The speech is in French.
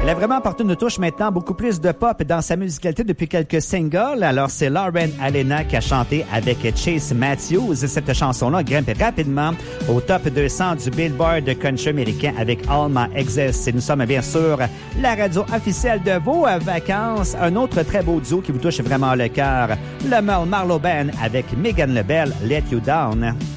Elle a vraiment apporté une touche maintenant beaucoup plus de pop dans sa musicalité depuis quelques singles. Alors, c'est Lauren Alena qui a chanté avec Chase Matthews. Cette chanson-là grimpe rapidement au top 200 du Billboard country américain avec All My Exes. Et nous sommes bien sûr la radio officielle de vos vacances. Un autre très beau duo qui vous touche vraiment le cœur. Le Merle Marlowe Band avec Megan Lebel, Let You Down.